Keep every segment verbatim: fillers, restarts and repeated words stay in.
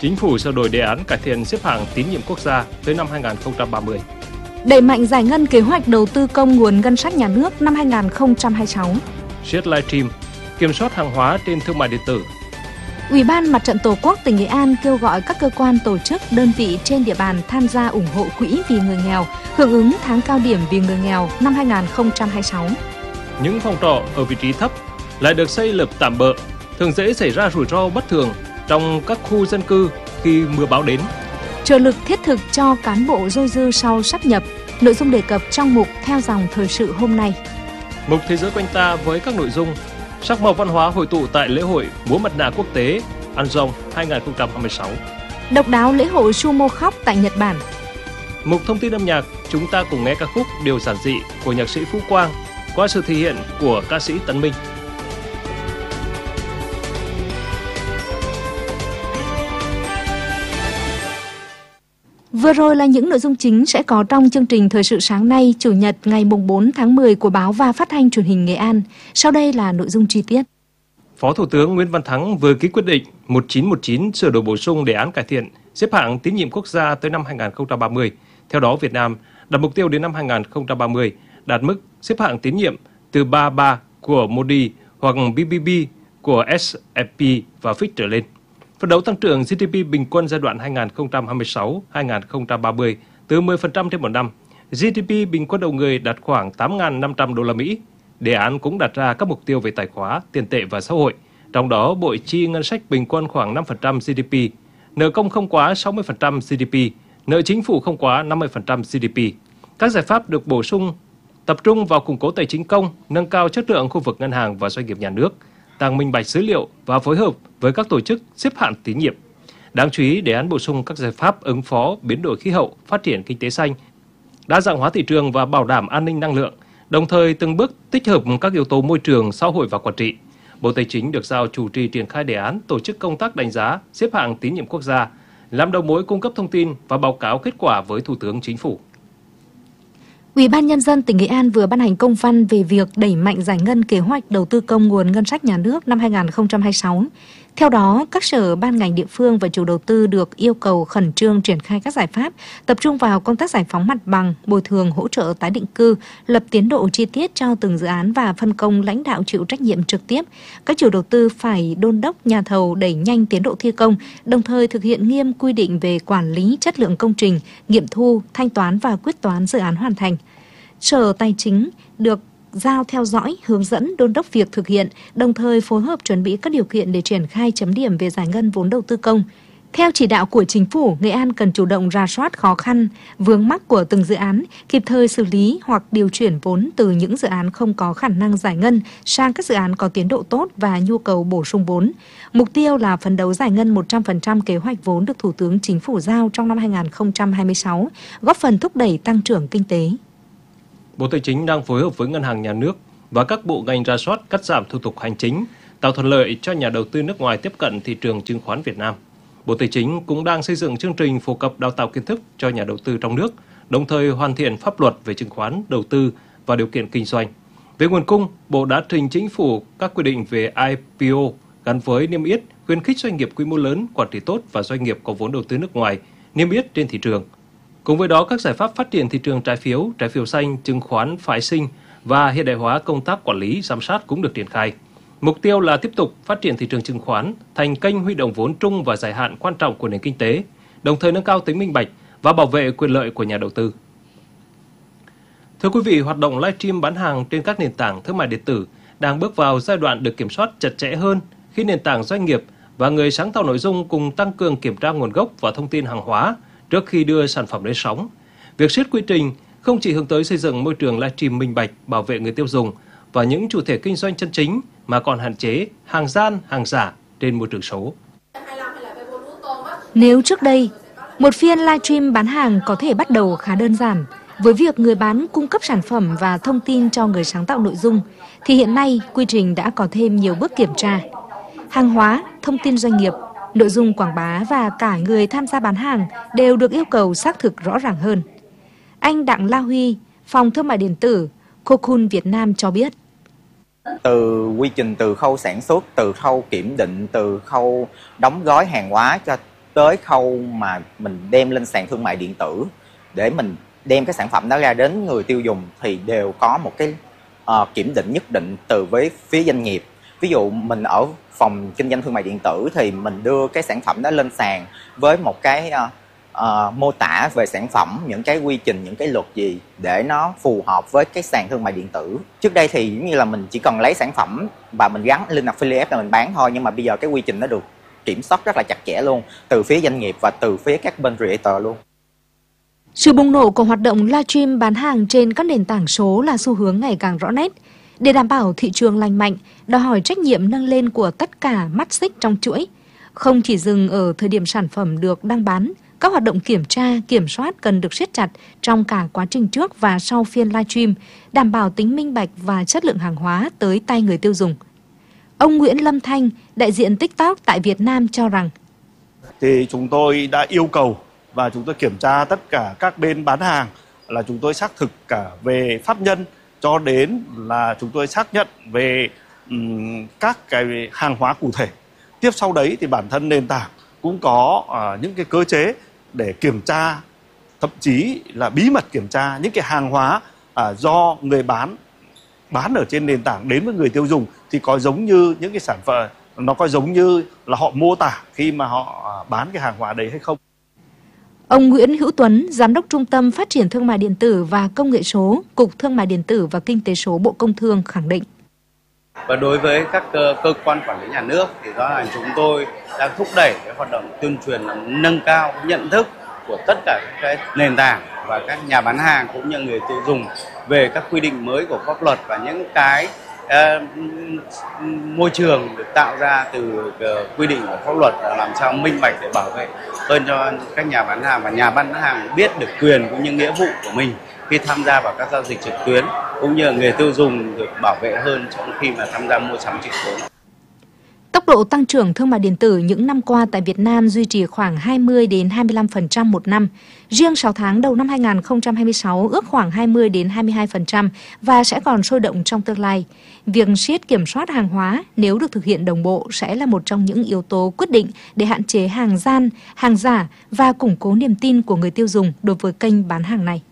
Chính phủ sửa đổi đề án cải thiện xếp hạng tín nhiệm quốc gia tới năm hai nghìn không trăm ba mươi. Đẩy mạnh giải ngân kế hoạch đầu tư công nguồn ngân sách nhà nước năm hai nghìn không trăm hai mươi sáu. Siết livestream, kiểm soát hàng hóa trên thương mại điện tử. Ủy ban Mặt trận Tổ quốc tỉnh Nghệ An kêu gọi các cơ quan, tổ chức, đơn vị trên địa bàn tham gia ủng hộ quỹ vì người nghèo, hưởng ứng tháng cao điểm vì người nghèo năm hai nghìn không trăm hai mươi sáu. Những phòng trọ ở vị trí thấp lại được xây lập tạm bợ, thường dễ xảy ra rủi ro bất thường trong các khu dân cư khi mưa bão đến. Trợ lực thiết thực cho cán bộ dôi dư sau sáp nhập, nội dung đề cập trong mục Theo dòng thời sự hôm nay. Mục Thế giới quanh ta với các nội dung sắc màu văn hóa hội tụ tại lễ hội múa mặt nạ quốc tế Anjong hai nghìn không trăm hai mươi sáu. Độc đáo lễ hội Sumo khóc tại Nhật Bản. Mục thông tin âm nhạc, chúng ta cùng nghe ca khúc Điều giản dị của nhạc sĩ Phú Quang qua sự thể hiện của ca sĩ Tấn Minh. Vừa rồi là những nội dung chính sẽ có trong chương trình Thời sự sáng nay, Chủ nhật ngày bốn tháng mười của Báo và Phát thanh Truyền hình Nghệ An. Sau đây là nội dung chi tiết. Phó Thủ tướng Nguyễn Văn Thắng vừa ký quyết định một nghìn chín trăm mười chín sửa đổi bổ sung đề án cải thiện xếp hạng tín nhiệm quốc gia tới năm hai nghìn không trăm ba mươi. Theo đó, Việt Nam đặt mục tiêu đến năm hai nghìn không trăm ba mươi đạt mức xếp hạng tín nhiệm từ ba mươi ba của Moody hoặc bê bê bê của ét and pê và Fitch trở lên. Phấn đấu tăng trưởng giê đê pê bình quân giai đoạn hai nghìn không trăm hai mươi sáu đến hai nghìn không trăm ba mươi từ mười phần trăm trên một năm. giê đê pê bình quân đầu người đạt khoảng tám nghìn năm trăm đô la Mỹ. Đề án cũng đặt ra các mục tiêu về tài khóa, tiền tệ và xã hội. Trong đó, bộ chi ngân sách bình quân khoảng năm phần trăm giê đê pê, nợ công không quá sáu mươi phần trăm giê đê pê, nợ chính phủ không quá năm mươi phần trăm giê đê pê. Các giải pháp được bổ sung tập trung vào củng cố tài chính công, nâng cao chất lượng khu vực ngân hàng và doanh nghiệp nhà nước, tăng minh bạch dữ liệu và phối hợp với các tổ chức xếp hạng tín nhiệm. Đáng chú ý, đề án bổ sung các giải pháp ứng phó biến đổi khí hậu, phát triển kinh tế xanh, đa dạng hóa thị trường và bảo đảm an ninh năng lượng, đồng thời từng bước tích hợp các yếu tố môi trường, xã hội và quản trị. Bộ Tài chính được giao chủ trì triển khai đề án, tổ chức công tác đánh giá, xếp hạng tín nhiệm quốc gia, làm đầu mối cung cấp thông tin và báo cáo kết quả với Thủ tướng Chính phủ. Ủy ban Nhân dân tỉnh Nghệ An vừa ban hành công văn về việc đẩy mạnh giải ngân kế hoạch đầu tư công nguồn ngân sách nhà nước năm hai nghìn không trăm hai mươi sáu. Theo đó, các sở ban ngành địa phương và chủ đầu tư được yêu cầu khẩn trương triển khai các giải pháp, tập trung vào công tác giải phóng mặt bằng, bồi thường, hỗ trợ tái định cư, lập tiến độ chi tiết cho từng dự án và phân công lãnh đạo chịu trách nhiệm trực tiếp. Các chủ đầu tư phải đôn đốc nhà thầu đẩy nhanh tiến độ thi công, đồng thời thực hiện nghiêm quy định về quản lý chất lượng công trình, nghiệm thu, thanh toán và quyết toán dự án hoàn thành. Sở Tài chính được giao theo dõi, hướng dẫn, đôn đốc việc thực hiện, đồng thời phối hợp chuẩn bị các điều kiện để triển khai chấm điểm về giải ngân vốn đầu tư công. Theo chỉ đạo của Chính phủ, Nghệ An cần chủ động rà soát khó khăn, vướng mắc của từng dự án, kịp thời xử lý hoặc điều chuyển vốn từ những dự án không có khả năng giải ngân sang các dự án có tiến độ tốt và nhu cầu bổ sung vốn. Mục tiêu là phấn đấu giải ngân một trăm phần trăm kế hoạch vốn được Thủ tướng Chính phủ giao trong năm hai nghìn không trăm hai mươi sáu, góp phần thúc đẩy tăng trưởng kinh tế. Bộ Tài chính đang phối hợp với Ngân hàng Nhà nước và các bộ ngành rà soát, cắt giảm thủ tục hành chính, tạo thuận lợi cho nhà đầu tư nước ngoài tiếp cận thị trường chứng khoán Việt Nam. Bộ Tài chính cũng đang xây dựng chương trình phổ cập đào tạo kiến thức cho nhà đầu tư trong nước, đồng thời hoàn thiện pháp luật về chứng khoán, đầu tư và điều kiện kinh doanh. Về nguồn cung, Bộ đã trình Chính phủ các quy định về i pê o gắn với niêm yết, khuyến khích doanh nghiệp quy mô lớn, quản trị tốt và doanh nghiệp có vốn đầu tư nước ngoài niêm yết trên thị trường. Cùng với đó, các giải pháp phát triển thị trường trái phiếu, trái phiếu xanh, chứng khoán phái sinh và hiện đại hóa công tác quản lý, giám sát cũng được triển khai. Mục tiêu là tiếp tục phát triển thị trường chứng khoán thành kênh huy động vốn trung và dài hạn quan trọng của nền kinh tế, đồng thời nâng cao tính minh bạch và bảo vệ quyền lợi của nhà đầu tư. Thưa quý vị, hoạt động livestream bán hàng trên các nền tảng thương mại điện tử đang bước vào giai đoạn được kiểm soát chặt chẽ hơn khi nền tảng doanh nghiệp và người sáng tạo nội dung cùng tăng cường kiểm tra nguồn gốc và thông tin hàng hóa trước khi đưa sản phẩm lên sóng. Việc siết quy trình không chỉ hướng tới xây dựng môi trường livestream minh bạch, bảo vệ người tiêu dùng và những chủ thể kinh doanh chân chính, mà còn hạn chế hàng gian, hàng giả trên môi trường số. Nếu trước đây, một phiên livestream bán hàng có thể bắt đầu khá đơn giản, với việc người bán cung cấp sản phẩm và thông tin cho người sáng tạo nội dung, thì hiện nay quy trình đã có thêm nhiều bước kiểm tra. Hàng hóa, thông tin doanh nghiệp, nội dung quảng bá và cả người tham gia bán hàng đều được yêu cầu xác thực rõ ràng hơn. Anh Đặng La Huy, Phòng Thương mại Điện tử Cocoon Việt Nam cho biết. Từ quy trình từ khâu sản xuất, từ khâu kiểm định, từ khâu đóng gói hàng hóa cho tới khâu mà mình đem lên sàn thương mại điện tử để mình đem cái sản phẩm đó ra đến người tiêu dùng thì đều có một cái uh, kiểm định nhất định từ với phía doanh nghiệp. Ví dụ mình ở phòng kinh doanh thương mại điện tử thì mình đưa cái sản phẩm đó lên sàn với một cái uh, uh, mô tả về sản phẩm, những cái quy trình, những cái luật gì để nó phù hợp với cái sàn thương mại điện tử. Trước đây thì giống như là mình chỉ cần lấy sản phẩm và mình gắn link affiliate là mình bán thôi, nhưng mà bây giờ cái quy trình nó được kiểm soát rất là chặt chẽ luôn, từ phía doanh nghiệp và từ phía các bên creator luôn. Sự bùng nổ của hoạt động livestream bán hàng trên các nền tảng số là xu hướng ngày càng rõ nét. Để đảm bảo thị trường lành mạnh, đòi hỏi trách nhiệm nâng lên của tất cả mắt xích trong chuỗi. Không chỉ dừng ở thời điểm sản phẩm được đăng bán, các hoạt động kiểm tra, kiểm soát cần được siết chặt trong cả quá trình trước và sau phiên livestream, đảm bảo tính minh bạch và chất lượng hàng hóa tới tay người tiêu dùng. Ông Nguyễn Lâm Thanh, đại diện TikTok tại Việt Nam cho rằng: Thì chúng tôi đã yêu cầu và chúng tôi kiểm tra tất cả các bên bán hàng, là chúng tôi xác thực cả về pháp nhân cho đến là chúng tôi xác nhận về um, các cái hàng hóa cụ thể. Tiếp sau đấy thì bản thân nền tảng cũng có uh, những cái cơ chế để kiểm tra, thậm chí là bí mật kiểm tra những cái hàng hóa uh, do người bán bán ở trên nền tảng đến với người tiêu dùng thì có giống như những cái sản phẩm, nó có giống như là họ mô tả khi mà họ bán cái hàng hóa đấy hay không. Ông Nguyễn Hữu Tuấn, Giám đốc Trung tâm Phát triển Thương mại Điện tử và Công nghệ số, Cục Thương mại Điện tử và Kinh tế số Bộ Công Thương khẳng định: Và đối với các cơ, cơ quan quản lý nhà nước thì rõ ràng chúng tôi đang thúc đẩy cái hoạt động tuyên truyền làm nâng cao nhận thức của tất cả các cái nền tảng và các nhà bán hàng cũng như người tiêu dùng về các quy định mới của pháp luật và những cái uh, môi trường được tạo ra từ uh, quy định của pháp luật, làm sao minh bạch để bảo vệ hơn cho các nhà bán hàng và nhà bán hàng biết được quyền cũng như nghĩa vụ của mình khi tham gia vào các giao dịch trực tuyến, cũng như người tiêu dùng được bảo vệ hơn trong khi mà tham gia mua sắm trực tuyến. Tốc độ tăng trưởng thương mại điện tử những năm qua tại Việt Nam duy trì khoảng hai mươi đến hai mươi lăm phần trăm một năm. Riêng sáu tháng đầu năm hai nghìn không trăm hai mươi sáu ước khoảng hai mươi đến hai mươi hai phần trăm và sẽ còn sôi động trong tương lai. Việc siết kiểm soát hàng hóa nếu được thực hiện đồng bộ sẽ là một trong những yếu tố quyết định để hạn chế hàng gian, hàng giả và củng cố niềm tin của người tiêu dùng đối với kênh bán hàng này.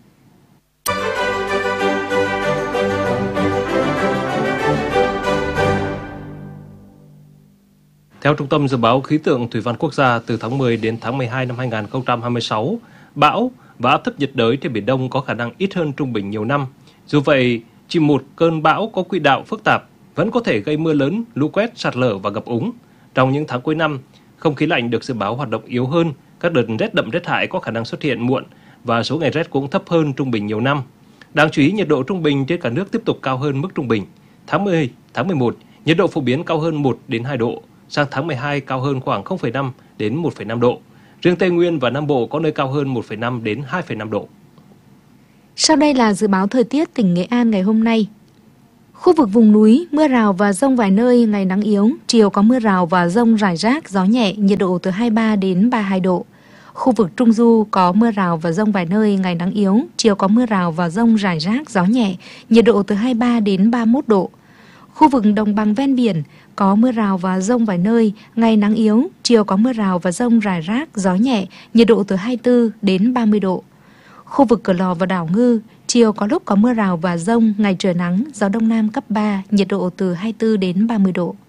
Theo Trung tâm Dự báo Khí tượng Thủy văn Quốc gia, từ tháng mười đến tháng mười hai năm hai nghìn không trăm hai mươi sáu, bão và áp thấp nhiệt đới trên Biển Đông có khả năng ít hơn trung bình nhiều năm. Dù vậy, chỉ một cơn bão có quỹ đạo phức tạp vẫn có thể gây mưa lớn, lũ quét, sạt lở và ngập úng. Trong những tháng cuối năm, không khí lạnh được dự báo hoạt động yếu hơn, các đợt rét đậm rét hại có khả năng xuất hiện muộn và số ngày rét cũng thấp hơn trung bình nhiều năm. Đáng chú ý, nhiệt độ trung bình trên cả nước tiếp tục cao hơn mức trung bình. Tháng mười, tháng mười một, nhiệt độ phổ biến cao hơn một đến hai độ. Sang tháng mười hai cao hơn khoảng không phẩy năm đến một phẩy năm độ. Riêng Tây Nguyên và Nam Bộ có nơi cao hơn một phẩy năm đến hai phẩy năm độ. Sau đây là dự báo thời tiết tỉnh Nghệ An ngày hôm nay. Khu vực vùng núi, mưa rào và dông vài nơi, ngày nắng yếu, chiều có mưa rào và dông rải rác, gió nhẹ, nhiệt độ từ hai mươi ba đến ba mươi hai độ. Khu vực Trung Du có mưa rào và dông vài nơi, ngày nắng yếu, chiều có mưa rào và dông rải rác, gió nhẹ, nhiệt độ từ hai mươi ba đến ba mươi mốt độ. Khu vực đồng bằng ven biển có mưa rào và dông vài nơi, ngày nắng yếu, chiều có mưa rào và dông rải rác, gió nhẹ, nhiệt độ từ hai mươi tư đến ba mươi độ. Khu vực Cửa Lò và đảo Ngư, chiều có lúc có mưa rào và dông, ngày trời nắng, gió đông nam cấp ba, nhiệt độ từ hai mươi tư đến ba mươi độ.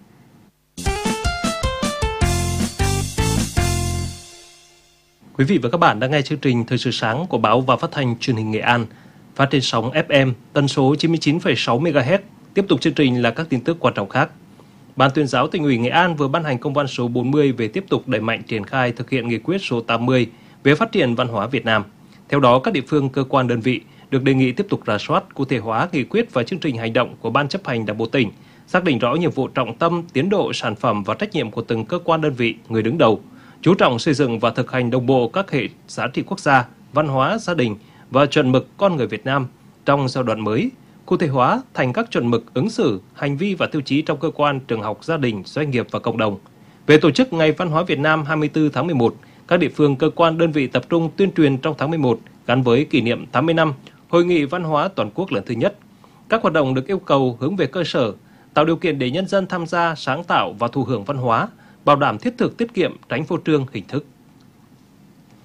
Quý vị và các bạn đang nghe chương trình Thời sự sáng của Báo và Phát thanh Truyền hình Nghệ An, phát trên sóng ép em tần số chín mươi chín phẩy sáu mê ga héc. Tiếp tục chương trình là các tin tức quan trọng khác. Ban Tuyên giáo Tỉnh ủy Nghệ An vừa ban hành công văn số bốn mươi về tiếp tục đẩy mạnh triển khai thực hiện nghị quyết số tám mươi về phát triển văn hóa Việt Nam. Theo đó, các địa phương, cơ quan, đơn vị được đề nghị tiếp tục rà soát, cụ thể hóa nghị quyết và chương trình hành động của Ban chấp hành Đảng bộ tỉnh, xác định rõ nhiệm vụ trọng tâm, tiến độ, sản phẩm và trách nhiệm của từng cơ quan, đơn vị, người đứng đầu, chú trọng xây dựng và thực hành đồng bộ các hệ giá trị quốc gia, văn hóa, gia đình và chuẩn mực con người Việt Nam trong giai đoạn mới, cụ thể hóa thành các chuẩn mực ứng xử, hành vi và tiêu chí trong cơ quan, trường học, gia đình, doanh nghiệp và cộng đồng. Về tổ chức Ngày Văn hóa Việt Nam hai mươi tư tháng mười một, các địa phương, cơ quan, đơn vị tập trung tuyên truyền trong tháng mười một gắn với kỷ niệm tám mươi năm Hội nghị Văn hóa Toàn quốc lần thứ nhất. Các hoạt động được yêu cầu hướng về cơ sở, tạo điều kiện để nhân dân tham gia, sáng tạo và thụ hưởng văn hóa, bảo đảm thiết thực, tiết kiệm, tránh phô trương hình thức.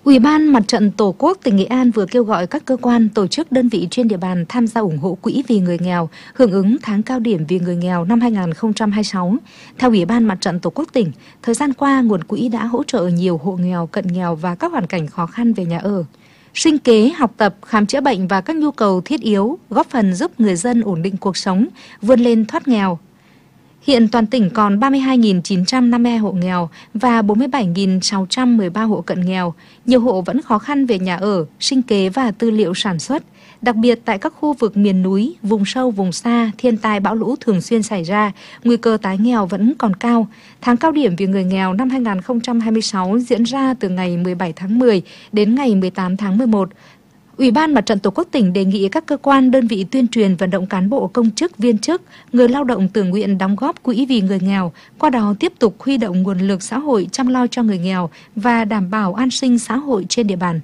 Ủy ban Mặt trận Tổ quốc tỉnh Nghệ An vừa kêu gọi các cơ quan, tổ chức, đơn vị trên địa bàn tham gia ủng hộ quỹ vì người nghèo, hưởng ứng tháng cao điểm vì người nghèo năm hai nghìn không trăm hai mươi sáu. Theo Ủy ban Mặt trận Tổ quốc tỉnh, thời gian qua nguồn quỹ đã hỗ trợ nhiều hộ nghèo, cận nghèo và các hoàn cảnh khó khăn về nhà ở, sinh kế, học tập, khám chữa bệnh và các nhu cầu thiết yếu, góp phần giúp người dân ổn định cuộc sống, vươn lên thoát nghèo. Hiện toàn tỉnh còn ba mươi hai nghìn chín trăm năm mươi hai hộ nghèo và bốn mươi bảy nghìn sáu trăm mười ba hộ cận nghèo. Nhiều hộ vẫn khó khăn về nhà ở, sinh kế và tư liệu sản xuất. Đặc biệt tại các khu vực miền núi, vùng sâu, vùng xa, thiên tai bão lũ thường xuyên xảy ra, nguy cơ tái nghèo vẫn còn cao. Tháng cao điểm vì người nghèo năm hai nghìn không trăm hai mươi sáu diễn ra từ ngày mười bảy tháng mười đến ngày mười tám tháng mười một. Ủy ban Mặt trận Tổ quốc tỉnh đề nghị các cơ quan, đơn vị tuyên truyền vận động cán bộ, công chức, viên chức, người lao động tự nguyện đóng góp quỹ vì người nghèo, qua đó tiếp tục huy động nguồn lực xã hội chăm lo cho người nghèo và đảm bảo an sinh xã hội trên địa bàn.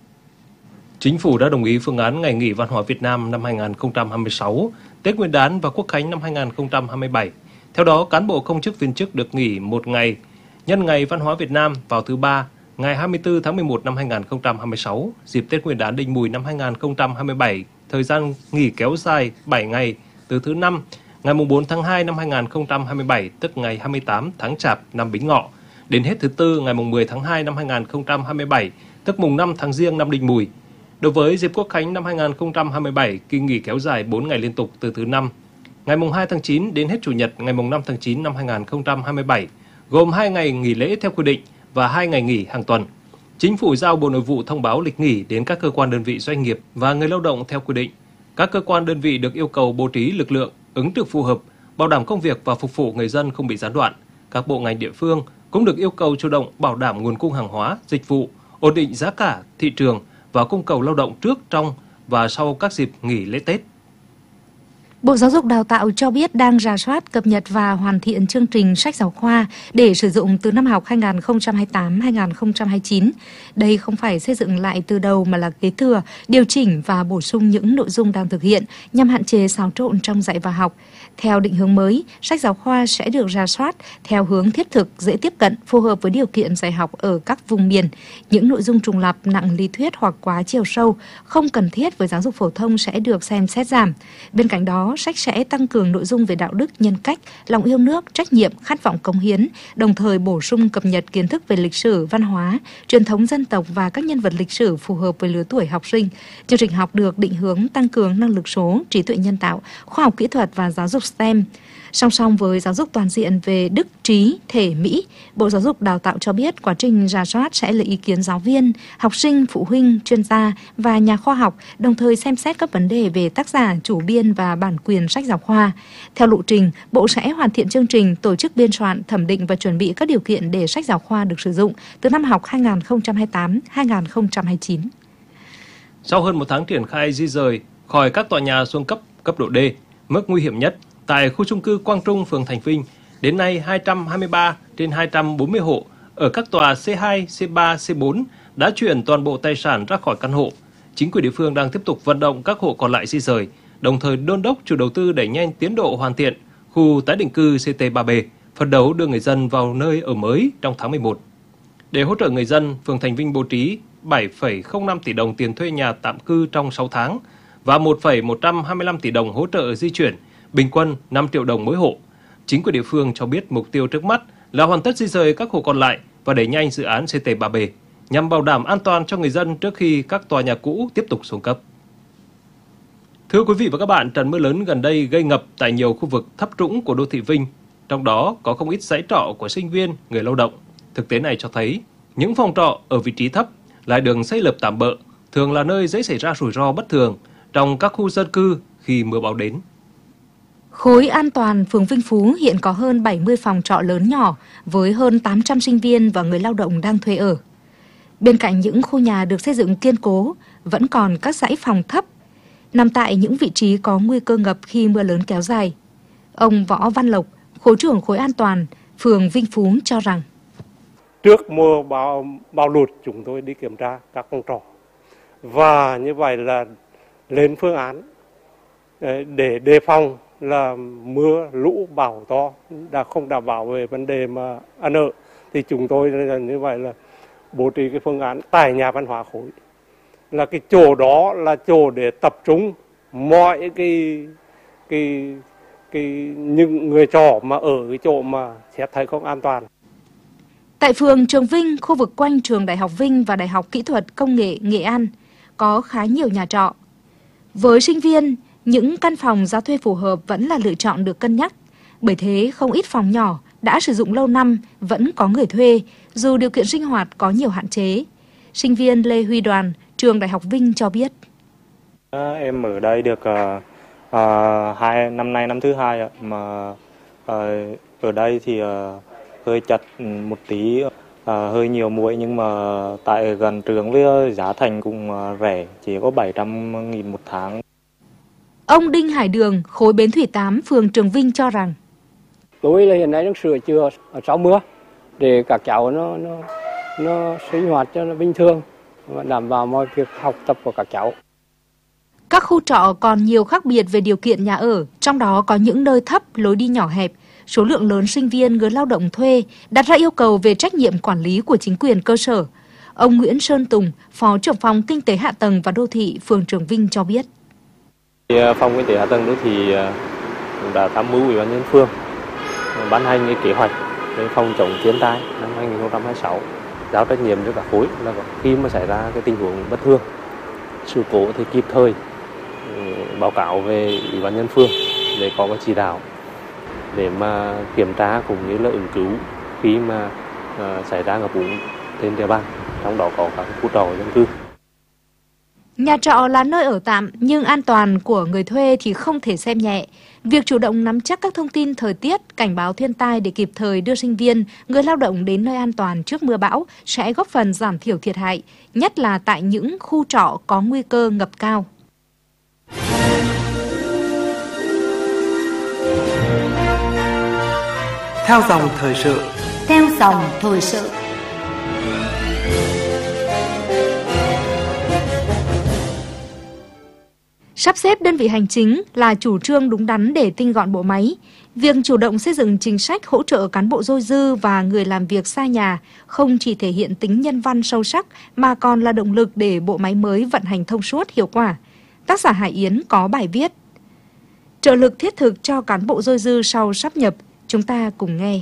Chính phủ đã đồng ý phương án ngày nghỉ văn hóa Việt Nam năm hai nghìn không trăm hai mươi sáu, Tết Nguyên đán và Quốc khánh năm hai nghìn không trăm hai mươi bảy. Theo đó, cán bộ công chức viên chức được nghỉ một ngày nhân ngày văn hóa Việt Nam vào thứ ba, ngày hai mươi tư tháng mười một năm hai nghìn không trăm hai mươi sáu, dịp Tết Nguyên đán Đinh Mùi năm hai nghìn không trăm hai mươi bảy, thời gian nghỉ kéo dài bảy ngày từ thứ năm, ngày bốn tháng hai năm hai nghìn không trăm hai mươi bảy, tức ngày hai mươi tám tháng Chạp năm Bính Ngọ, đến hết thứ tư ngày mười tháng hai năm hai nghìn không trăm hai mươi bảy, tức mùng năm tháng Giêng năm Đinh Mùi. Đối với dịp Quốc khánh năm hai nghìn không trăm hai mươi bảy, kỳ nghỉ kéo dài bốn ngày liên tục từ thứ năm, ngày hai tháng chín đến hết Chủ nhật ngày năm tháng chín năm hai nghìn không trăm hai mươi bảy, gồm hai ngày nghỉ lễ theo quy định và hai ngày nghỉ hàng tuần. Chính phủ giao Bộ Nội vụ thông báo lịch nghỉ đến các cơ quan, đơn vị, doanh nghiệp và người lao động theo quy định. Các cơ quan, đơn vị được yêu cầu bố trí lực lượng ứng trực phù hợp, bảo đảm công việc và phục vụ người dân không bị gián đoạn. Các bộ ngành địa phương cũng được yêu cầu chủ động bảo đảm nguồn cung hàng hóa, dịch vụ, ổn định giá cả thị trường và cung cầu lao động trước, trong và sau các dịp nghỉ lễ Tết. Bộ Giáo dục Đào tạo cho biết đang rà soát, cập nhật và hoàn thiện chương trình sách giáo khoa để sử dụng từ năm học hai nghìn không trăm hai mươi tám hai nghìn không trăm hai mươi chín. Đây không phải xây dựng lại từ đầu mà là kế thừa, điều chỉnh và bổ sung những nội dung đang thực hiện nhằm hạn chế xáo trộn trong dạy và học. Theo định hướng mới, sách giáo khoa sẽ được rà soát theo hướng thiết thực, dễ tiếp cận, phù hợp với điều kiện dạy học ở các vùng miền. Những nội dung trùng lặp, nặng lý thuyết hoặc quá chiều sâu, không cần thiết với giáo dục phổ thông sẽ được xem xét giảm. Bên cạnh đó, sách sẽ tăng cường nội dung về đạo đức, nhân cách, lòng yêu nước, trách nhiệm, khát vọng cống hiến, đồng thời bổ sung cập nhật kiến thức về lịch sử, văn hóa, truyền thống dân tộc và các nhân vật lịch sử phù hợp với lứa tuổi học sinh. Chương trình học được định hướng tăng cường năng lực số, trí tuệ nhân tạo, khoa học kỹ thuật và giáo dục STEM. Song song với giáo dục toàn diện về đức, trí, thể, mỹ, Bộ Giáo dục Đào tạo cho biết quá trình rà soát sẽ lấy ý kiến giáo viên, học sinh, phụ huynh, chuyên gia và nhà khoa học, đồng thời xem xét các vấn đề về tác giả, chủ biên và bản quyền sách giáo khoa. Theo lộ trình, Bộ sẽ hoàn thiện chương trình, tổ chức biên soạn, thẩm định và chuẩn bị các điều kiện để sách giáo khoa được sử dụng từ năm học hai nghìn không trăm hai mươi tám hai nghìn không trăm hai mươi chín. Sau hơn một tháng triển khai di rời khỏi các tòa nhà xuống cấp cấp độ D, mức nguy hiểm nhất, tại khu chung cư Quang Trung, phường Thành Vinh, đến nay hai trăm hai mươi ba trên hai trăm bốn mươi hộ ở các tòa C hai, C ba, C bốn đã chuyển toàn bộ tài sản ra khỏi căn hộ. Chính quyền địa phương đang tiếp tục vận động các hộ còn lại di rời, đồng thời đôn đốc chủ đầu tư đẩy nhanh tiến độ hoàn thiện khu tái định cư C T ba B, phấn đấu đưa người dân vào nơi ở mới trong tháng mười một. Để hỗ trợ người dân, phường Thành Vinh bố trí bảy phẩy không năm tỷ đồng tiền thuê nhà tạm cư trong sáu tháng và một phẩy một trăm hai mươi lăm tỷ đồng hỗ trợ di chuyển, bình quân năm triệu đồng mỗi hộ. Chính quyền địa phương cho biết mục tiêu trước mắt là hoàn tất di rời các hộ còn lại và đẩy nhanh dự án C T ba B nhằm bảo đảm an toàn cho người dân trước khi các tòa nhà cũ tiếp tục xuống cấp. Thưa quý vị và các bạn, trận mưa lớn gần đây gây ngập tại nhiều khu vực thấp trũng của đô thị Vinh, trong đó có không ít dãy trọ của sinh viên, người lao động. Thực tế này cho thấy những phòng trọ ở vị trí thấp lại đường xây lợp tạm bợ, thường là nơi dễ xảy ra rủi ro bất thường trong các khu dân cư khi mưa bão đến. Khối An Toàn, phường Vinh Phú hiện có hơn bảy mươi phòng trọ lớn nhỏ với hơn tám trăm sinh viên và người lao động đang thuê ở. Bên cạnh những khu nhà được xây dựng kiên cố, vẫn còn các dãy phòng thấp, nằm tại những vị trí có nguy cơ ngập khi mưa lớn kéo dài. Ông Võ Văn Lộc, khối trưởng khối An Toàn, phường Vinh Phú cho rằng: Trước mùa bão, bão lụt chúng tôi đi kiểm tra các phòng trọ và như vậy là lên phương án để đề phòng là mưa lũ bão to đã không đảm bảo về vấn đề mà ăn ở, thì chúng tôi là như vậy là bố trí cái phương án tại nhà văn hóa khối, là cái chỗ đó là chỗ để tập trung mọi cái cái cái những người trọ mà ở cái chỗ mà xét thấy không an toàn. Tại phường Trường Vinh, khu vực quanh trường Đại học Vinh và Đại học Kỹ thuật Công nghệ Nghệ An có khá nhiều nhà trọ. Với sinh viên, những căn phòng giá thuê phù hợp vẫn là lựa chọn được cân nhắc. Bởi thế, không ít phòng nhỏ đã sử dụng lâu năm vẫn có người thuê, dù điều kiện sinh hoạt có nhiều hạn chế. Sinh viên Lê Huy Đoàn, trường Đại học Vinh cho biết. Em ở đây được uh, uh, hai năm nay năm thứ hai ạ, mà uh, ở đây thì uh, hơi chặt một tí, uh, hơi nhiều muỗi, nhưng mà tại gần trường với giá thành cũng uh, rẻ, chỉ có bảy trăm nghìn một tháng. Ông Đinh Hải Đường, khối Bến Thủy tám, phường Trường Vinh cho rằng tôi là hiện nay đang sửa chữa ở sau mưa để các cháu nó nó nó sinh hoạt cho nó bình thường và đảm bảo mọi việc học tập của các cháu. Các khu trọ còn nhiều khác biệt về điều kiện nhà ở, trong đó có những nơi thấp, lối đi nhỏ hẹp. Số lượng lớn sinh viên, người lao động thuê đặt ra yêu cầu về trách nhiệm quản lý của chính quyền cơ sở. Ông Nguyễn Sơn Tùng, Phó trưởng phòng Kinh tế Hạ tầng và Đô thị, phường Trường Vinh cho biết. Phòng Kinh tế Hạ tầng Đô thị đã tham mưu Ủy ban nhân dân phường ban hành cái kế hoạch về phòng chống thiên tai năm hai nghìn không trăm hai mươi sáu, giao trách nhiệm cho cả khối là khi mà xảy ra cái tình huống bất thường, sự cố thì kịp thời báo cáo về Ủy ban nhân phường để có cái chỉ đạo để mà kiểm tra cũng như là ứng cứu khi mà uh, xảy ra ngập úng trên địa bàn, trong đó có các khu trọ dân cư. Nhà trọ là nơi ở tạm nhưng an toàn của người thuê thì không thể xem nhẹ. Việc chủ động nắm chắc các thông tin thời tiết, cảnh báo thiên tai để kịp thời đưa sinh viên, người lao động đến nơi an toàn trước mưa bão sẽ góp phần giảm thiểu thiệt hại, nhất là tại những khu trọ có nguy cơ ngập cao. Theo dòng thời sự. Theo dòng thời sự. Sắp xếp đơn vị hành chính là chủ trương đúng đắn để tinh gọn bộ máy. Việc chủ động xây dựng chính sách hỗ trợ cán bộ dôi dư và người làm việc xa nhà không chỉ thể hiện tính nhân văn sâu sắc mà còn là động lực để bộ máy mới vận hành thông suốt hiệu quả. Tác giả Hải Yến có bài viết trợ lực thiết thực cho cán bộ dôi dư sau sáp nhập. Chúng ta cùng nghe.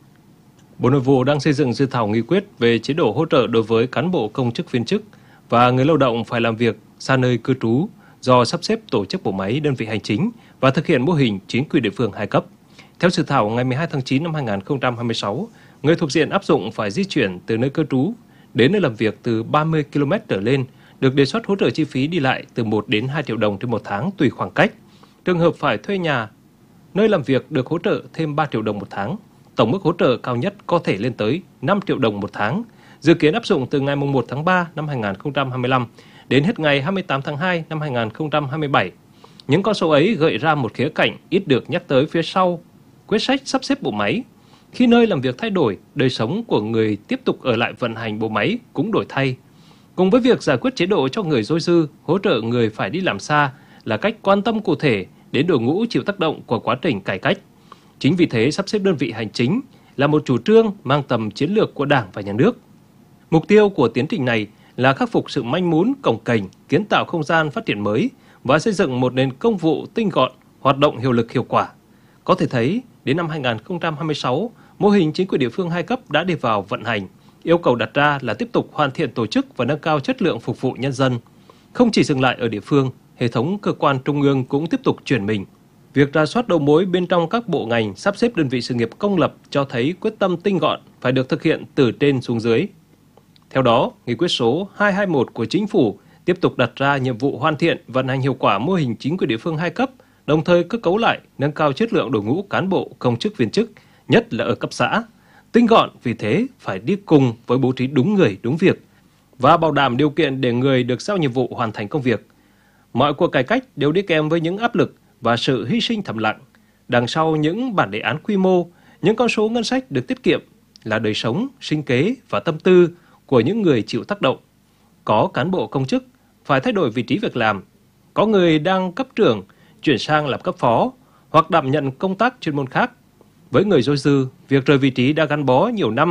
Bộ Nội vụ đang xây dựng dự thảo nghị quyết về chế độ hỗ trợ đối với cán bộ công chức viên chức và người lao động phải làm việc xa nơi cư trú do sắp xếp tổ chức bộ máy đơn vị hành chính và thực hiện mô hình chính quyền địa phương hai cấp. Theo dự thảo, ngày mười hai tháng chín năm hai nghìn không trăm hai mươi sáu, người thuộc diện áp dụng phải di chuyển từ nơi cư trú đến nơi làm việc từ ba mươi ki lô mét trở lên, được đề xuất hỗ trợ chi phí đi lại từ một đến hai triệu đồng trên một tháng tùy khoảng cách. Trường hợp phải thuê nhà, nơi làm việc được hỗ trợ thêm ba triệu đồng một tháng. Tổng mức hỗ trợ cao nhất có thể lên tới năm triệu đồng một tháng, dự kiến áp dụng từ ngày mùng một tháng ba năm hai nghìn không trăm hai mươi lăm đến hết ngày hai mươi tám tháng hai năm hai nghìn không trăm hai mươi bảy. Những con số ấy gợi ra một khía cạnh ít được nhắc tới phía sau quyết sách sắp xếp bộ máy. Khi nơi làm việc thay đổi, đời sống của người tiếp tục ở lại vận hành bộ máy cũng đổi thay. Cùng với việc giải quyết chế độ cho người dôi dư, hỗ trợ người phải đi làm xa là cách quan tâm cụ thể đến đội ngũ chịu tác động của quá trình cải cách. Chính vì thế, sắp xếp đơn vị hành chính là một chủ trương mang tầm chiến lược của Đảng và Nhà nước. Mục tiêu của tiến trình này là khắc phục sự manh mún, cồng kềnh, kiến tạo không gian phát triển mới và xây dựng một nền công vụ tinh gọn, hoạt động hiệu lực hiệu quả. Có thể thấy, đến năm hai nghìn không trăm hai mươi sáu, mô hình chính quyền địa phương hai cấp đã đi vào vận hành. Yêu cầu đặt ra là tiếp tục hoàn thiện tổ chức và nâng cao chất lượng phục vụ nhân dân. Không chỉ dừng lại ở địa phương, hệ thống cơ quan trung ương cũng tiếp tục chuyển mình. Việc rà soát đầu mối bên trong các bộ ngành, sắp xếp đơn vị sự nghiệp công lập cho thấy quyết tâm tinh gọn phải được thực hiện từ trên xuống dưới. Theo đó, nghị quyết số hai trăm hai mươi mốt của Chính phủ tiếp tục đặt ra nhiệm vụ hoàn thiện, vận hành hiệu quả mô hình chính quyền địa phương hai cấp, đồng thời cơ cấu lại, nâng cao chất lượng đội ngũ cán bộ, công chức viên chức, nhất là ở cấp xã. Tinh gọn vì thế phải đi cùng với bố trí đúng người, đúng việc và bảo đảm điều kiện để người được giao nhiệm vụ hoàn thành công việc. Mọi cuộc cải cách đều đi kèm với những áp lực và sự hy sinh thầm lặng. Đằng sau những bản đề án quy mô, những con số ngân sách được tiết kiệm là đời sống, sinh kế và tâm tư của những người chịu tác động. Có cán bộ công chức phải thay đổi vị trí việc làm, có người đang cấp trưởng chuyển sang làm cấp phó hoặc đảm nhận công tác chuyên môn khác. Với người dôi dư, việc rời vị trí đã gắn bó nhiều năm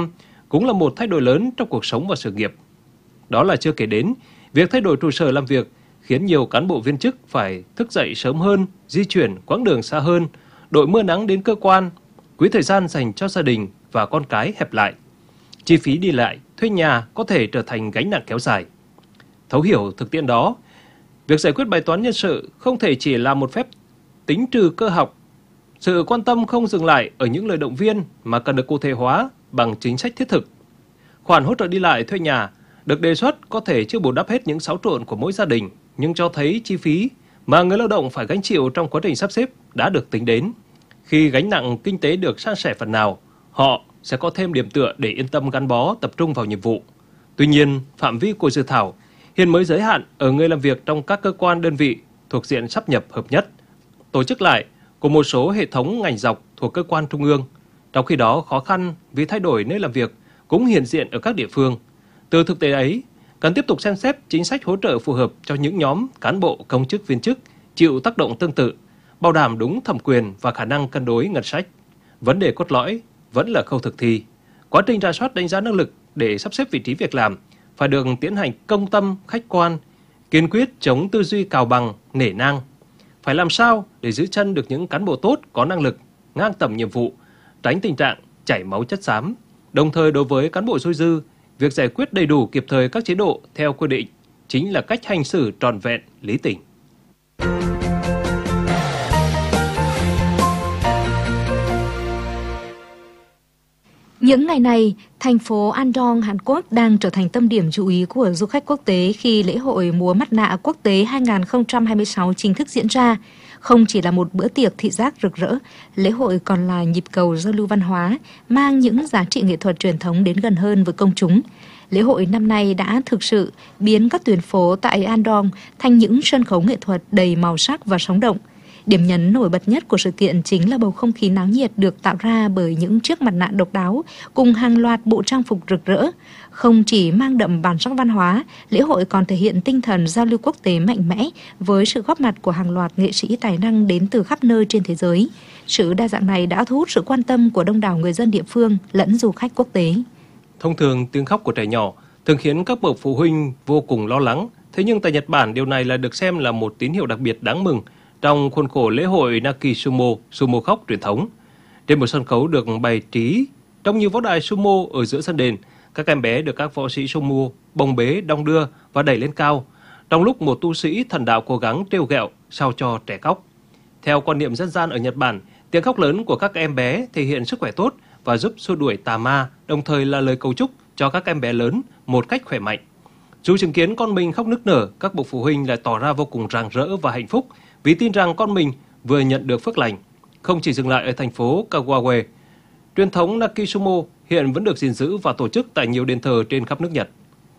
cũng là một thay đổi lớn trong cuộc sống và sự nghiệp. Đó là chưa kể đến, việc thay đổi trụ sở làm việc khiến nhiều cán bộ viên chức phải thức dậy sớm hơn, di chuyển quãng đường xa hơn, đội mưa nắng đến cơ quan, quỹ thời gian dành cho gia đình và con cái hẹp lại. Chi phí đi lại, thuê nhà có thể trở thành gánh nặng kéo dài. Thấu hiểu thực tiễn đó, việc giải quyết bài toán nhân sự không thể chỉ là một phép tính trừ cơ học. Sự quan tâm không dừng lại ở những lời động viên mà cần được cụ thể hóa bằng chính sách thiết thực. Khoản hỗ trợ đi lại thuê nhà được đề xuất có thể chưa bù đắp hết những xáo trộn của mỗi gia đình, nhưng cho thấy chi phí mà người lao động phải gánh chịu trong quá trình sắp xếp đã được tính đến. Khi gánh nặng kinh tế được san sẻ phần nào, họ sẽ có thêm điểm tựa để yên tâm gắn bó tập trung vào nhiệm vụ. Tuy nhiên, phạm vi của dự thảo hiện mới giới hạn ở người làm việc trong các cơ quan đơn vị thuộc diện sáp nhập hợp nhất, tổ chức lại của một số hệ thống ngành dọc thuộc cơ quan trung ương. Trong khi đó, khó khăn vì thay đổi nơi làm việc cũng hiện diện ở các địa phương. Từ thực tế ấy, cần tiếp tục xem xét chính sách hỗ trợ phù hợp cho những nhóm cán bộ công chức viên chức chịu tác động tương tự, bảo đảm đúng thẩm quyền và khả năng cân đối ngân sách. Vấn đề cốt lõi vẫn là khâu thực thi. Quá trình rà soát đánh giá năng lực để sắp xếp vị trí việc làm phải được tiến hành công tâm, khách quan, kiên quyết chống tư duy cào bằng, nể nang. Phải làm sao để giữ chân được những cán bộ tốt, có năng lực, ngang tầm nhiệm vụ, tránh tình trạng chảy máu chất xám. Đồng thời đối với cán bộ dôi dư, việc giải quyết đầy đủ kịp thời các chế độ theo quy định chính là cách hành xử trọn vẹn, lý tình. Những ngày này, thành phố Andong, Hàn Quốc đang trở thành tâm điểm chú ý của du khách quốc tế khi lễ hội Múa Mặt nạ quốc tế hai không hai sáu chính thức diễn ra. Không chỉ là một bữa tiệc thị giác rực rỡ, lễ hội còn là nhịp cầu giao lưu văn hóa, mang những giá trị nghệ thuật truyền thống đến gần hơn với công chúng. Lễ hội năm nay đã thực sự biến các tuyến phố tại Andong thành những sân khấu nghệ thuật đầy màu sắc và sống động. Điểm nhấn nổi bật nhất của sự kiện chính là bầu không khí náo nhiệt được tạo ra bởi những chiếc mặt nạ độc đáo cùng hàng loạt bộ trang phục rực rỡ. Không chỉ mang đậm bản sắc văn hóa, lễ hội còn thể hiện tinh thần giao lưu quốc tế mạnh mẽ với sự góp mặt của hàng loạt nghệ sĩ tài năng đến từ khắp nơi trên thế giới. Sự đa dạng này đã thu hút sự quan tâm của đông đảo người dân địa phương lẫn du khách quốc tế. Thông thường, tiếng khóc của trẻ nhỏ thường khiến các bậc phụ huynh vô cùng lo lắng. Thế nhưng tại Nhật Bản, điều này là được xem là một tín hiệu đặc biệt đáng mừng trong khuôn khổ lễ hội Naki Sumo, sumo khóc truyền thống. Trên một sân khấu được bày trí trông như võ đài sumo ở giữa sân đền, các em bé được các võ sĩ sumo bồng bế, đong đưa và đẩy lên cao, trong lúc một tu sĩ thần đạo cố gắng trêu ghẹo sao cho trẻ khóc. Theo quan niệm dân gian ở Nhật Bản, tiếng khóc lớn của các em bé thể hiện sức khỏe tốt và giúp xua đuổi tà ma, đồng thời là lời cầu chúc cho các em bé lớn một cách khỏe mạnh. Dù chứng kiến con mình khóc nức nở, các bậc phụ huynh lại tỏ ra vô cùng rạng rỡ và hạnh phúc vì tin rằng con mình vừa nhận được phước lành. Không chỉ dừng lại ở thành phố Kagawa, truyền thống Naki Sumo hiện vẫn được gìn giữ và tổ chức tại nhiều đền thờ trên khắp nước Nhật.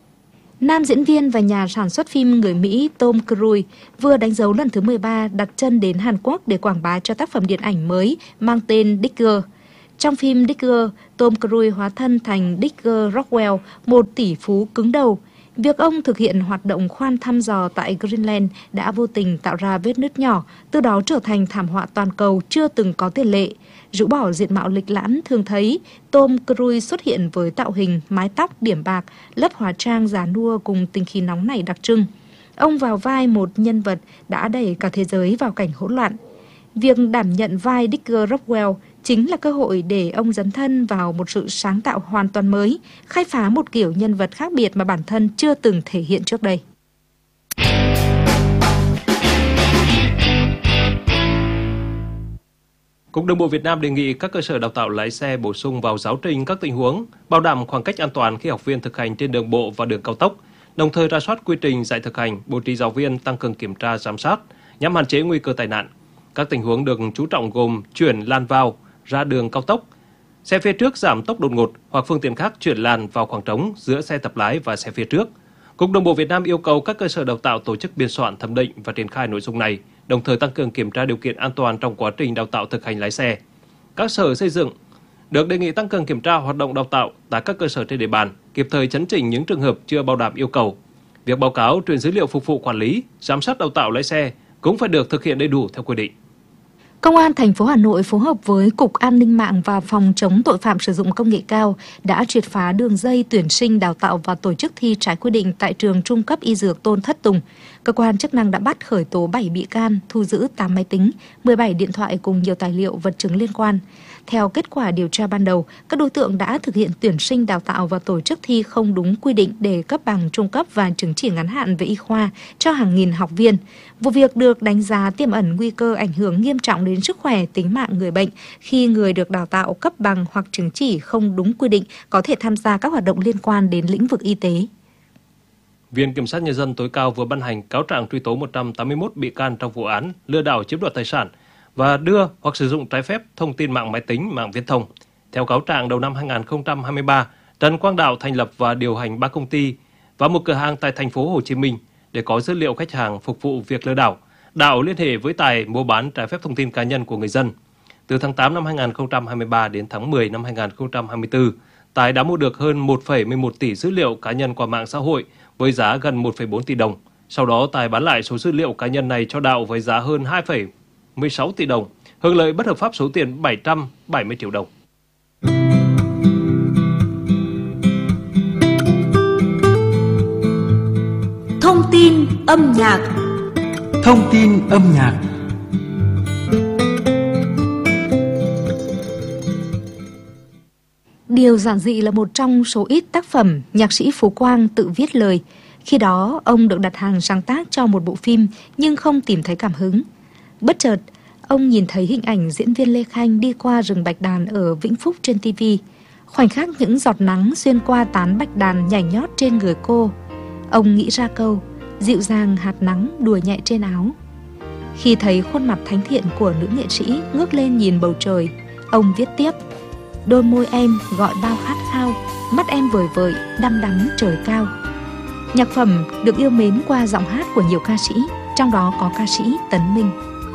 Nam diễn viên và nhà sản xuất phim người Mỹ Tom Cruise vừa đánh dấu lần thứ mười ba đặt chân đến Hàn Quốc để quảng bá cho tác phẩm điện ảnh mới mang tên Digger. Trong phim Digger, Tom Cruise hóa thân thành Digger Rockwell, một tỷ phú cứng đầu. Việc ông thực hiện hoạt động khoan thăm dò tại Greenland đã vô tình tạo ra vết nứt nhỏ, từ đó trở thành thảm họa toàn cầu chưa từng có tiền lệ. Rũ bỏ diện mạo lịch lãm thường thấy, Tom Cruise xuất hiện với tạo hình mái tóc điểm bạc, lớp hóa trang già nua cùng tính khí nóng nảy đặc trưng. Ông vào vai một nhân vật đã đẩy cả thế giới vào cảnh hỗn loạn. Việc đảm nhận vai Digger Rockwell chính là cơ hội để ông dấn thân vào một sự sáng tạo hoàn toàn mới, khai phá một kiểu nhân vật khác biệt mà bản thân chưa từng thể hiện trước đây. Cục Đường bộ Việt Nam đề nghị các cơ sở đào tạo lái xe bổ sung vào giáo trình các tình huống, bảo đảm khoảng cách an toàn khi học viên thực hành trên đường bộ và đường cao tốc, đồng thời rà soát quy trình dạy thực hành, bố trí giáo viên tăng cường kiểm tra giám sát nhằm hạn chế nguy cơ tai nạn. Các tình huống được chú trọng gồm chuyển làn vào, ra đường cao tốc, xe phía trước giảm tốc đột ngột hoặc phương tiện khác chuyển làn vào khoảng trống giữa xe tập lái và xe phía trước. Cục Đường bộ Việt Nam yêu cầu các cơ sở đào tạo tổ chức biên soạn, thẩm định và triển khai nội dung này, đồng thời tăng cường kiểm tra điều kiện an toàn trong quá trình đào tạo thực hành lái xe. Các sở xây dựng được đề nghị tăng cường kiểm tra hoạt động đào tạo tại các cơ sở trên địa bàn, kịp thời chấn chỉnh những trường hợp chưa bảo đảm yêu cầu. Việc báo cáo truyền dữ liệu phục vụ quản lý, giám sát đào tạo lái xe cũng phải được thực hiện đầy đủ theo quy định. Công an thành phố Hà Nội phối hợp với Cục An ninh mạng và Phòng chống tội phạm sử dụng công nghệ cao đã triệt phá đường dây tuyển sinh, đào tạo và tổ chức thi trái quy định tại trường trung cấp y dược Tôn Thất Tùng. Cơ quan chức năng đã bắt khởi tố bảy bị can, thu giữ tám máy tính, mười bảy điện thoại cùng nhiều tài liệu vật chứng liên quan. Theo kết quả điều tra ban đầu, các đối tượng đã thực hiện tuyển sinh, đào tạo và tổ chức thi không đúng quy định để cấp bằng trung cấp và chứng chỉ ngắn hạn về y khoa cho hàng nghìn học viên. Vụ việc được đánh giá tiềm ẩn nguy cơ ảnh hưởng nghiêm trọng đến sức khỏe, tính mạng người bệnh khi người được đào tạo cấp bằng hoặc chứng chỉ không đúng quy định có thể tham gia các hoạt động liên quan đến lĩnh vực y tế. Viện Kiểm sát Nhân dân tối cao vừa ban hành cáo trạng truy tố một trăm tám mươi mốt bị can trong vụ án lừa đảo chiếm đoạt tài sản và đưa hoặc sử dụng trái phép thông tin mạng máy tính, mạng viễn thông. Theo cáo trạng, đầu năm hai nghìn không trăm hai mươi ba, Trần Quang Đạo thành lập và điều hành ba công ty và một cửa hàng tại thành phố Hồ Chí Minh để có dữ liệu khách hàng phục vụ việc lừa đảo. Đạo liên hệ với Tài mua bán trái phép thông tin cá nhân của người dân. Từ tháng tám năm hai nghìn không trăm hai mươi ba đến tháng mười năm hai nghìn không trăm hai mươi tư, Tài đã mua được hơn một phẩy mười một tỷ dữ liệu cá nhân qua mạng xã hội với giá gần một phẩy bốn tỷ đồng. Sau đó, Tài bán lại số dữ liệu cá nhân này cho Đạo với giá hơn hai phẩy mười sáu tỷ đồng, hưởng lợi bất hợp pháp số tiền bảy trăm bảy mươi triệu đồng. Thông tin âm nhạc. Thông tin âm nhạc. Điều giản dị là một trong số ít tác phẩm nhạc sĩ Phú Quang tự viết lời. Khi đó, ông được đặt hàng sáng tác cho một bộ phim nhưng không tìm thấy cảm hứng. Bất chợt, ông nhìn thấy hình ảnh diễn viên Lê Khanh đi qua rừng bạch đàn ở Vĩnh Phúc trên ti vi. Khoảnh khắc những giọt nắng xuyên qua tán bạch đàn nhảy nhót trên người cô. Ông nghĩ ra câu, dịu dàng hạt nắng đùa nhẹ trên áo. Khi thấy khuôn mặt thánh thiện của nữ nghệ sĩ ngước lên nhìn bầu trời, ông viết tiếp, đôi môi em gọi bao khát khao, mắt em vời vợi đăm đắm trời cao. Nhạc phẩm được yêu mến qua giọng hát của nhiều ca sĩ, trong đó có ca sĩ Tấn Minh.